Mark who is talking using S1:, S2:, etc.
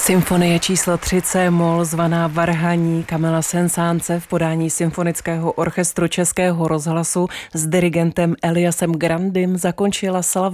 S1: Symfonie číslo 3 C-moll zvaná Varhaní Kamila Sensance v podání Symfonického orchestru Českého rozhlasu s dirigentem Eliasem Grandym zakončila slavnost